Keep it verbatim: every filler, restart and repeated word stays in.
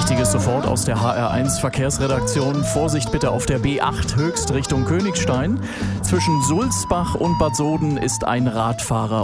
Wichtiges sofort aus der H R eins Verkehrsredaktion. Vorsicht bitte auf der B acht Höchst Richtung Königstein. Zwischen Sulzbach und Bad Soden ist ein Radfahrer